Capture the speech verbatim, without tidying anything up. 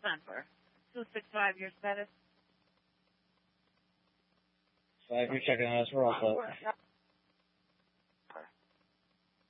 number. two six five, your status. Five, you're checking on us. We're all set.